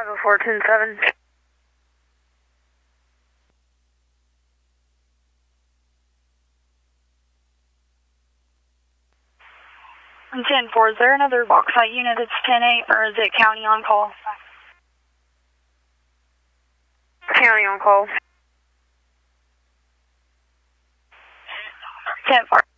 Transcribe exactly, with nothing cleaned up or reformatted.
five oh four, ten seven. ten four, is there another Bauxite unit that's ten eight, or is it county on call? County on call. ten four.